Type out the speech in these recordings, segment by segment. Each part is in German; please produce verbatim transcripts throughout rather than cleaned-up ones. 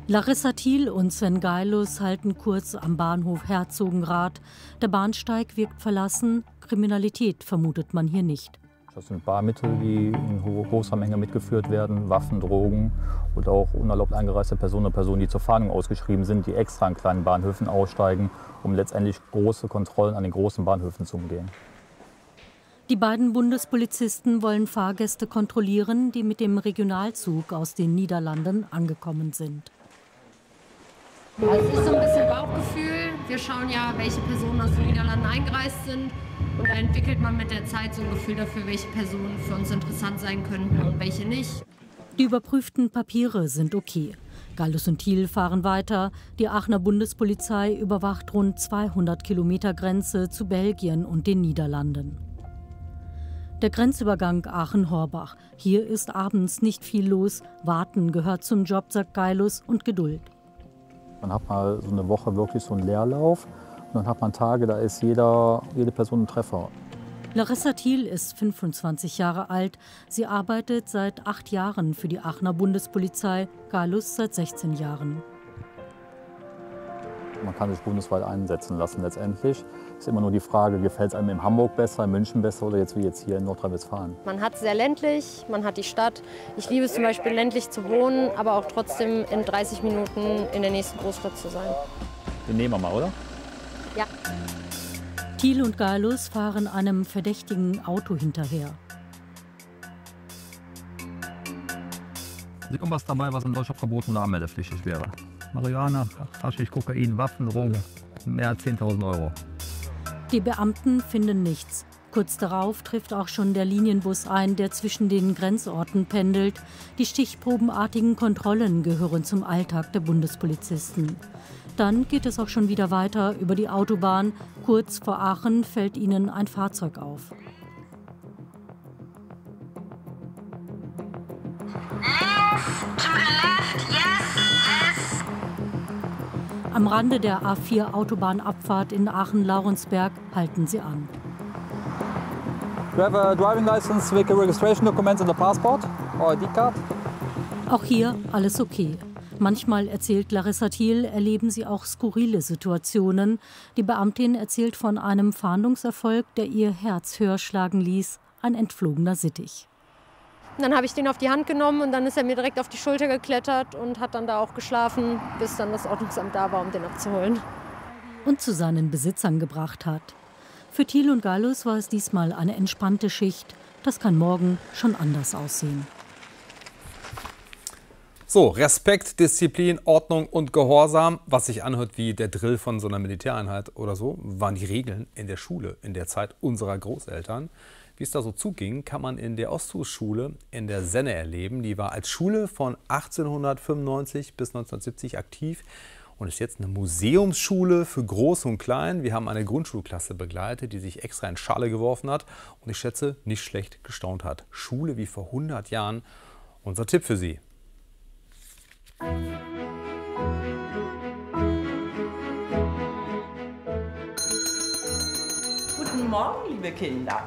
Larissa Thiel und Sven Geilus halten kurz am Bahnhof Herzogenrath. Der Bahnsteig wirkt verlassen, Kriminalität vermutet man hier nicht. Das sind Barmittel, die in großer Menge mitgeführt werden, Waffen, Drogen oder auch unerlaubt eingereiste Personen oder Personen, die zur Fahndung ausgeschrieben sind, die extra an kleinen Bahnhöfen aussteigen, um letztendlich große Kontrollen an den großen Bahnhöfen zu umgehen. Die beiden Bundespolizisten wollen Fahrgäste kontrollieren, die mit dem Regionalzug aus den Niederlanden angekommen sind. Also es ist so ein bisschen Bauchgefühl. Wir schauen ja, welche Personen aus den Niederlanden eingereist sind. Und da entwickelt man mit der Zeit so ein Gefühl dafür, welche Personen für uns interessant sein könnten und welche nicht. Die überprüften Papiere sind okay. Geilus und Thiel fahren weiter. Die Aachener Bundespolizei überwacht rund zweihundert Kilometer Grenze zu Belgien und den Niederlanden. Der Grenzübergang Aachen-Horbach. Hier ist abends nicht viel los. Warten gehört zum Job, sagt Geilus, und Geduld. Man hat mal so eine Woche wirklich so einen Leerlauf. Und dann hat man Tage, da ist jeder, jede Person ein Treffer. Larissa Thiel ist fünfundzwanzig Jahre alt. Sie arbeitet seit acht Jahren für die Aachener Bundespolizei, Geilus seit sechzehn Jahren. Man kann sich bundesweit einsetzen lassen letztendlich. Es ist immer nur die Frage, gefällt es einem in Hamburg besser, in München besser oder jetzt wie jetzt hier in Nordrhein-Westfalen. Man hat es sehr ländlich, man hat die Stadt. Ich liebe es zum Beispiel ländlich zu wohnen, aber auch trotzdem in dreißig Minuten in der nächsten Großstadt zu sein. Den nehmen wir mal, oder? Ja. Thiel und Geilus fahren einem verdächtigen Auto hinterher. Ist irgendwas dabei, was in Deutschland verboten oder anmeldepflichtig wäre? Marihuana, Haschisch, Kokain, Waffen, Drogen, mehr als zehntausend Euro. Die Beamten finden nichts. Kurz darauf trifft auch schon der Linienbus ein, der zwischen den Grenzorten pendelt. Die stichprobenartigen Kontrollen gehören zum Alltag der Bundespolizisten. Dann geht es auch schon wieder weiter über die Autobahn. Kurz vor Aachen fällt ihnen ein Fahrzeug auf. Am Rande der A vier Autobahnabfahrt in Aachen-Laurensberg halten sie an. You have a driving license with registration documents and a passport or I D card? Auch hier alles okay. Manchmal, erzählt Larissa Thiel, erleben sie auch skurrile Situationen. Die Beamtin erzählt von einem Fahndungserfolg, der ihr Herz höher schlagen ließ, ein entflogener Sittich. Dann habe ich den auf die Hand genommen und dann ist er mir direkt auf die Schulter geklettert und hat dann da auch geschlafen, bis dann das Ordnungsamt da war, um den abzuholen. Und zu seinen Besitzern gebracht hat. Für Thiel und Geilus war es diesmal eine entspannte Schicht. Das kann morgen schon anders aussehen. So, Respekt, Disziplin, Ordnung und Gehorsam, was sich anhört wie der Drill von so einer Militäreinheit oder so, waren die Regeln in der Schule in der Zeit unserer Großeltern. Wie es da so zuging, kann man in der Osthus-Schule in der Senne erleben. Die war als Schule von achtzehnhundertfünfundneunzig bis neunzehnhundertsiebzig aktiv und ist jetzt eine Museumsschule für Groß und Klein. Wir haben eine Grundschulklasse begleitet, die sich extra in Schale geworfen hat und ich schätze, nicht schlecht gestaunt hat. Schule wie vor hundert Jahren. Unser Tipp für Sie. Guten Morgen, liebe Kinder.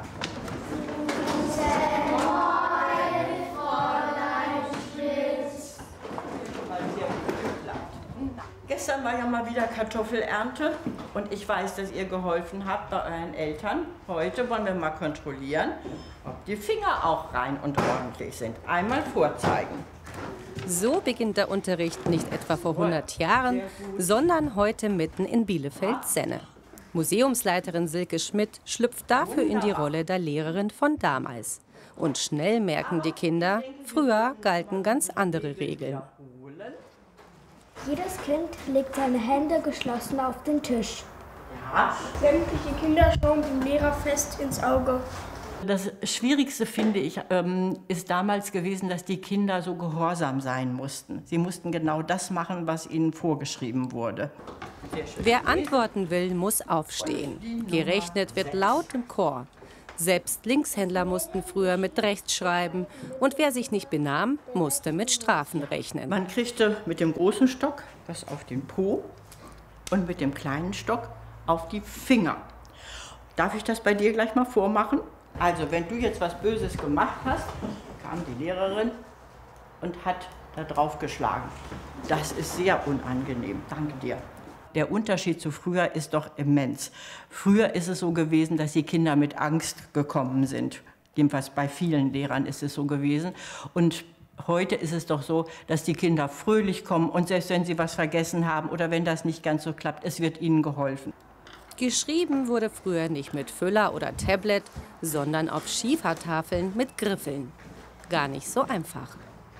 Gestern war ja mal wieder Kartoffelernte und ich weiß, dass ihr geholfen habt bei euren Eltern. Heute wollen wir mal kontrollieren, ob die Finger auch rein und ordentlich sind. Einmal vorzeigen. So beginnt der Unterricht nicht etwa vor hundert Jahren, sondern heute mitten in Bielefeld-Senne. Museumsleiterin Silke Schmidt schlüpft dafür in die Rolle der Lehrerin von damals. Und schnell merken die Kinder, früher galten ganz andere Regeln. Jedes Kind legt seine Hände geschlossen auf den Tisch. Ja. Sämtliche Kinder schauen dem Lehrer fest ins Auge. Das Schwierigste, finde ich, ist damals gewesen, dass die Kinder so gehorsam sein mussten. Sie mussten genau das machen, was ihnen vorgeschrieben wurde. Wer antworten will, muss aufstehen. Gerechnet wird laut im Chor. Selbst Linkshändler mussten früher mit rechts schreiben. Und wer sich nicht benahm, musste mit Strafen rechnen. Man kriegte mit dem großen Stock das auf den Po und mit dem kleinen Stock auf die Finger. Darf ich das bei dir gleich mal vormachen? Also, wenn du jetzt was Böses gemacht hast, kam die Lehrerin und hat da drauf geschlagen. Das ist sehr unangenehm. Danke dir. Der Unterschied zu früher ist doch immens. Früher ist es so gewesen, dass die Kinder mit Angst gekommen sind. Jedenfalls bei vielen Lehrern ist es so gewesen. Und heute ist es doch so, dass die Kinder fröhlich kommen und selbst wenn sie was vergessen haben oder wenn das nicht ganz so klappt, es wird ihnen geholfen. Geschrieben wurde früher nicht mit Füller oder Tablet, sondern auf Schiefertafeln mit Griffeln. Gar nicht so einfach.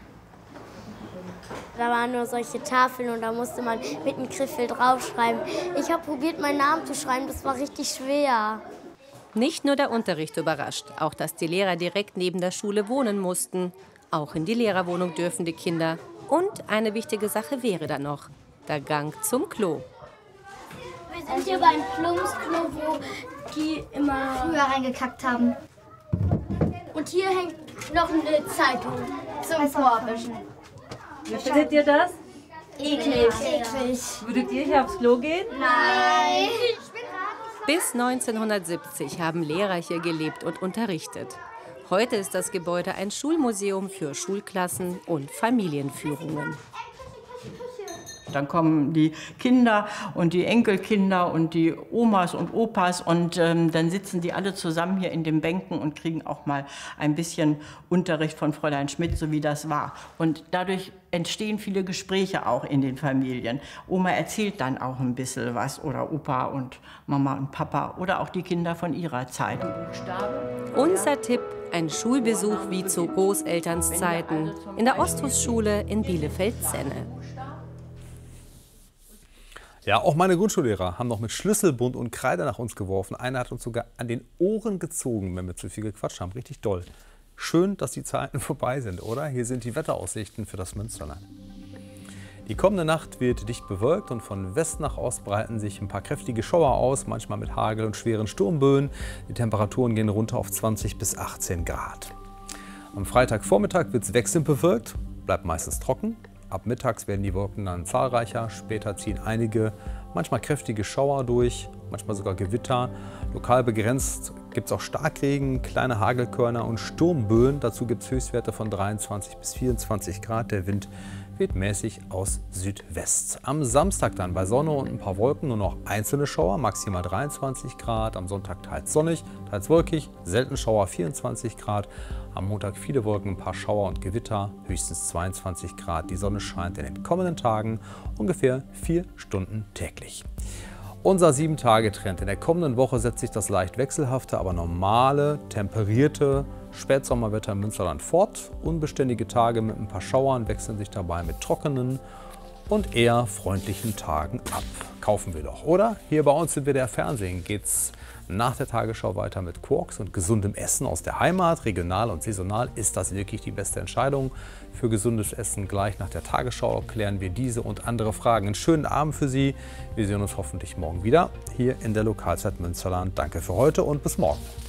Da waren nur solche Tafeln und da musste man mit einem Griffel draufschreiben. Ich habe probiert, meinen Namen zu schreiben, das war richtig schwer. Nicht nur der Unterricht überrascht, auch dass die Lehrer direkt neben der Schule wohnen mussten. Auch in die Lehrerwohnung dürfen die Kinder. Und eine wichtige Sache wäre da noch, der Gang zum Klo. Wir sind hier beim Plumpsklo, wo die immer früher reingekackt haben. Und hier hängt noch eine Zeitung zum Vorwischen. Wie findet ihr das? Eklig. Eklig. Würdet ihr hier aufs Klo gehen? Nein. Bis neunzehnhundertsiebzig haben Lehrer hier gelebt und unterrichtet. Heute ist das Gebäude ein Schulmuseum für Schulklassen und Familienführungen. Dann kommen die Kinder und die Enkelkinder und die Omas und Opas und ähm, dann sitzen die alle zusammen hier in den Bänken und kriegen auch mal ein bisschen Unterricht von Fräulein Schmidt, so wie das war. Und dadurch entstehen viele Gespräche auch in den Familien. Oma erzählt dann auch ein bisschen was oder Opa und Mama und Papa oder auch die Kinder von ihrer Zeit. Unser Tipp, ein Schulbesuch wie zu Großelternszeiten in der Osthus-Schule in Bielefeld-Senne. Ja, auch meine Grundschullehrer haben noch mit Schlüsselbund und Kreide nach uns geworfen. Einer hat uns sogar an den Ohren gezogen, wenn wir zu viel gequatscht haben. Richtig doll. Schön, dass die Zeiten vorbei sind, oder? Hier sind die Wetteraussichten für das Münsterland. Die kommende Nacht wird dicht bewölkt und von West nach Ost breiten sich ein paar kräftige Schauer aus, manchmal mit Hagel und schweren Sturmböen. Die Temperaturen gehen runter auf zwanzig bis achtzehn Grad. Am Freitagvormittag wird es wechselnd bewölkt, bleibt meistens trocken. Ab mittags werden die Wolken dann zahlreicher, später ziehen einige, manchmal kräftige Schauer durch, manchmal sogar Gewitter. Lokal begrenzt gibt es auch Starkregen, kleine Hagelkörner und Sturmböen. Dazu gibt es Höchstwerte von dreiundzwanzig bis vierundzwanzig Grad. Der Wind weht mäßig aus Südwest. Am Samstag dann bei Sonne und ein paar Wolken nur noch einzelne Schauer, maximal dreiundzwanzig Grad. Am Sonntag teils sonnig, teils wolkig, selten Schauer, vierundzwanzig Grad. Am Montag viele Wolken, ein paar Schauer und Gewitter, höchstens zweiundzwanzig Grad. Die Sonne scheint in den kommenden Tagen ungefähr vier Stunden täglich. Unser sieben Tage Trend. In der kommenden Woche setzt sich das leicht wechselhafte, aber normale, temperierte Spätsommerwetter im Münsterland fort. Unbeständige Tage mit ein paar Schauern wechseln sich dabei mit trockenen und eher freundlichen Tagen ab. Kaufen wir doch, oder? Hier bei uns im W D R Fernsehen geht's nach der Tagesschau weiter mit Quarks und gesundem Essen aus der Heimat. Regional und saisonal ist das wirklich die beste Entscheidung für gesundes Essen. Gleich nach der Tagesschau klären wir diese und andere Fragen. Einen schönen Abend für Sie. Wir sehen uns hoffentlich morgen wieder hier in der Lokalzeit Münsterland. Danke für heute und bis morgen.